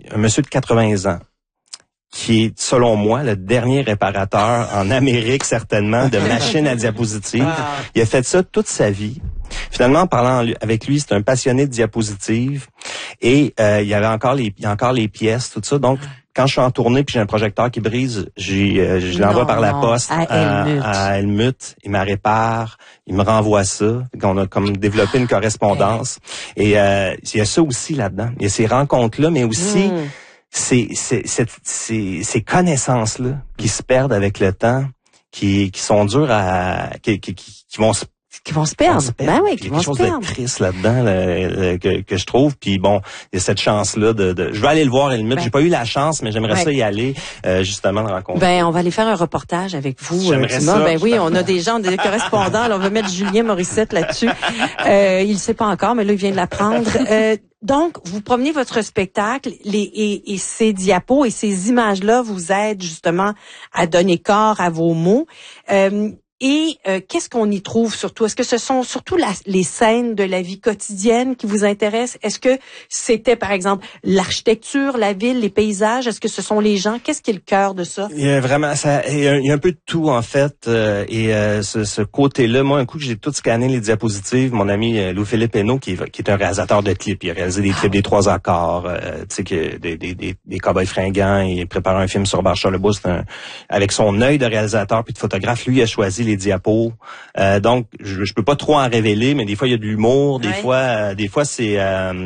un monsieur de 80 ans, qui est, selon moi, le dernier réparateur en Amérique, certainement, de machines à diapositives. Il a fait ça toute sa vie. Finalement, en parlant avec lui, c'est un passionné de diapositives. Et il y a encore les pièces, tout ça. Donc, quand je suis en tournée puis j'ai un projecteur qui brise, je l'envoie par la poste à Helmut. Il me répare, il me renvoie ça. On a comme développé une correspondance. Et il y a ça aussi là-dedans. Il y a ces rencontres-là, mais aussi ces connaissances-là qui se perdent avec le temps, qui sont dures qui vont se perdre. Ben oui, qui vont se perdre. Il y a quelque chose de triste là-dedans que je trouve. Puis bon, il y a cette chance-là je vais aller le voir Helmut. J'ai pas eu la chance, mais j'aimerais ça y aller justement le rencontrer. Ben on va aller faire un reportage avec vous. J'aimerais ça. Ben oui, on a des correspondants. Alors, on va mettre Julien Morissette là-dessus. Il le sait pas encore, mais là il vient de l'apprendre. Donc, vous promenez votre spectacle et ces diapos et ces images-là vous aident justement à donner corps à vos mots. Et qu'est-ce qu'on y trouve surtout? Est-ce que ce sont surtout les scènes de la vie quotidienne qui vous intéressent? Est-ce que c'était, par exemple, l'architecture, la ville, les paysages? Est-ce que ce sont les gens? Qu'est-ce qui est le cœur de ça? Il y a vraiment il y a un peu de tout, en fait. Ce côté-là, moi, un coup que j'ai tout scanné les diapositives, mon ami Louis-Philippe Hénaud, qui est un réalisateur de clips, il a réalisé des clips des 3 accords, tu sais, que des Cowboys fringants, il prépare un film sur Bachar le Bois, avec son œil de réalisateur puis de photographe, lui, il a choisi les diapos. Donc, je peux pas trop en révéler, mais des fois, il y a de l'humour. Des fois, c'est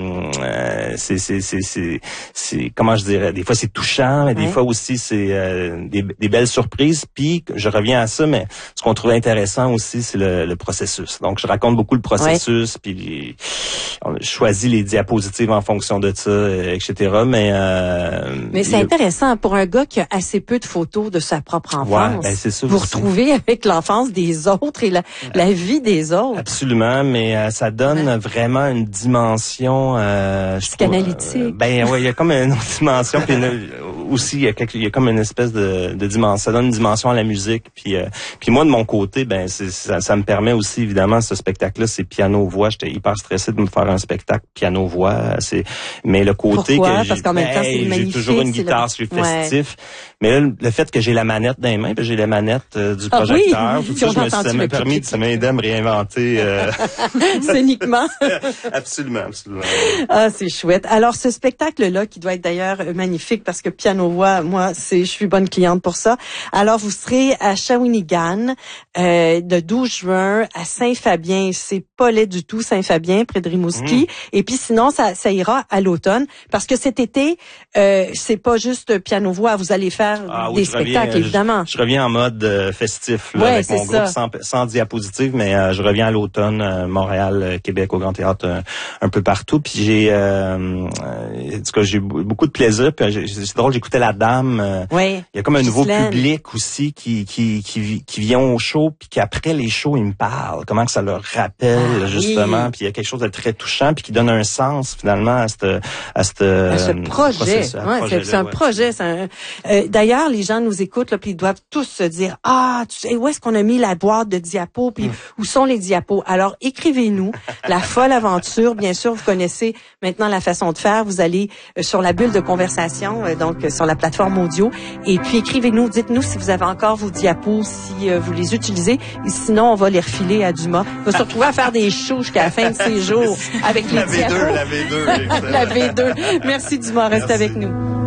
comment je dirais, des fois, c'est touchant, mais des fois aussi, c'est des belles surprises. Puis, je reviens à ça, mais ce qu'on trouvait intéressant aussi, c'est le processus. Donc, je raconte beaucoup le processus, puis on choisit les diapositives en fonction de ça, etc. Mais c'est intéressant pour un gars qui a assez peu de photos de sa propre enfance. C'est ça vous aussi. retrouvez avec l'enfance des autres et la vie des autres. Absolument, mais ça donne vraiment une dimension psychanalytique. Il y a comme une autre dimension, puis aussi il y a comme une espèce de dimension. Ça donne une dimension à la musique, puis moi de mon côté, ça me permet aussi évidemment ce spectacle-là, c'est piano-voix. J'étais hyper stressé de me faire un spectacle piano-voix. Mais le côté pourquoi? Que parce qu'en même temps c'est magnifique. J'ai toujours une guitare, je suis festif. Mais là, le fait que j'ai la manette dans les mains, puis j'ai la manette du projecteur. Oui. Tout ça, ça m'a aidé à me réinventer. Scéniquement. Absolument. Ah, c'est chouette. Alors, ce spectacle-là, qui doit être d'ailleurs magnifique parce que piano-voix, moi, je suis bonne cliente pour ça. Alors, vous serez à Shawinigan, de 12 juin à Saint-Fabien. C'est pas laid du tout, Saint-Fabien, près de Rimouski. Et puis, sinon, ça ira à l'automne parce que cet été, c'est pas juste piano-voix. Vous allez faire des spectacles, évidemment. Je reviens en mode festif, là, avec mon groupe sans diapositive, mais je reviens à l'automne, Montréal, Québec, au Grand Théâtre, un peu partout. Puis j'ai beaucoup de plaisir. Puis c'est drôle, j'écoutais La Dame. Il y a comme un nouveau public aussi qui vient au show, puis qu'après les shows, ils me parlent. Comment que ça leur rappelle, justement. Puis il y a quelque chose de très touchant, puis qui donne un sens, finalement, à ce projet. C'est un projet. D'ailleurs, les gens nous écoutent, là, puis ils doivent tous se dire, tu sais, où est-ce qu'on a mis la boîte de diapos, puis où sont les diapos? Alors, écrivez-nous La Folle Aventure. Bien sûr, vous connaissez maintenant la façon de faire. Vous allez sur la bulle de conversation, donc sur la plateforme audio, et puis écrivez-nous, dites-nous si vous avez encore vos diapos, si vous les utilisez, et sinon, on va les refiler à Dumas. On va se retrouver à faire des shows jusqu'à la fin de ces jours avec les diapos. La V2. La V2. Merci Dumas, reste avec nous.